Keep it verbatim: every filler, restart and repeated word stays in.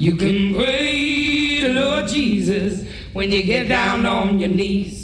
You can pray to Lord Jesus when you get down on your knees.